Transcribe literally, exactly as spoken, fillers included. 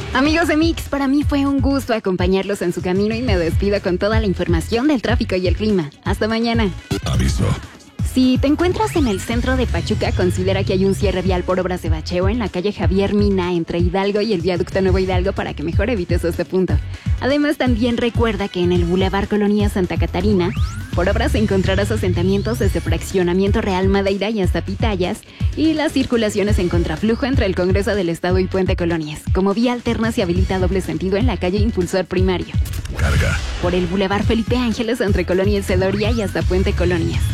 Amigos de Mix, para mí fue un gusto acompañarlos en su camino y me despido con toda la información del tráfico y el clima. Hasta mañana. Aviso. Si te encuentras en el centro de Pachuca, considera que hay un cierre vial por obras de bacheo en la calle Javier Mina entre Hidalgo y el viaducto Nuevo Hidalgo para que mejor evites este punto. Además, también recuerda que en el Boulevard Colonia Santa Catarina, por obras encontrarás asentamientos desde Fraccionamiento Real Madeira y hasta Pitayas y las circulaciones en contraflujo entre el Congreso del Estado y Puente Colonias. Como vía alterna se habilita doble sentido en la calle Impulsor Primario. Carga. Por el Boulevard Felipe Ángeles entre Colonia El Cedoria y hasta Puente Colonias.